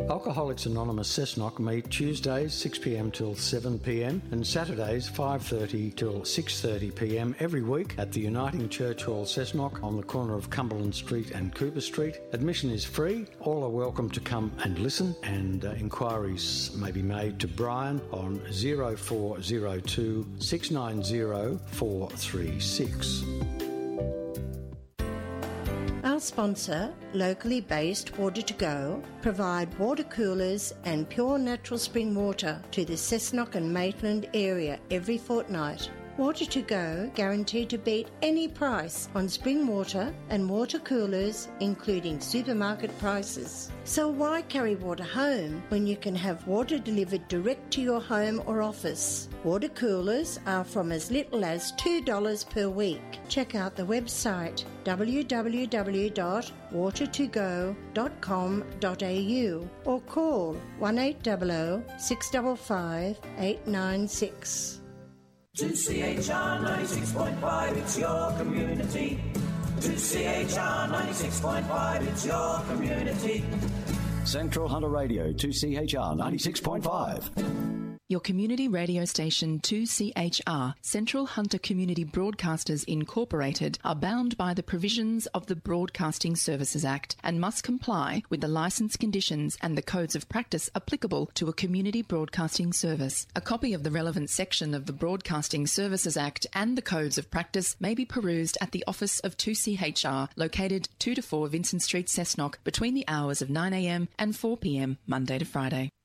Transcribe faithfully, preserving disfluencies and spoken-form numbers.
Alcoholics Anonymous Cessnock meet Tuesdays six p m till seven p m and Saturdays five thirty till six thirty p m every week at the Uniting Church Hall Cessnock on the corner of Cumberland Street and Cooper Street. Admission is free. All are welcome to come and listen, and uh, inquiries may be made to Brian on zero four zero two six nine zero four three six. Our sponsor, locally based Water to Go, provide water coolers and pure natural spring water to the Cessnock and Maitland area every fortnight. Water to Go guaranteed to beat any price on spring water and water coolers, including supermarket prices. So why carry water home when you can have water delivered direct to your home or office? Water coolers are from as little as two dollars per week. Check out the website w w w dot water to go dot com dot a u or call one eight hundred six five five eight nine six. two C H R ninety-six point five, it's your community. two C H R ninety-six point five, it's your community. Central Hunter Radio, two C H R ninety-six point five. Your community radio station two C H R, Central Hunter Community Broadcasters Incorporated, are bound by the provisions of the Broadcasting Services Act and must comply with the licence conditions and the codes of practice applicable to a community broadcasting service. A copy of the relevant section of the Broadcasting Services Act and the codes of practice may be perused at the office of two C H R, located two to four Vincent Street, Cessnock, between the hours of nine a m and four p m Monday to Friday.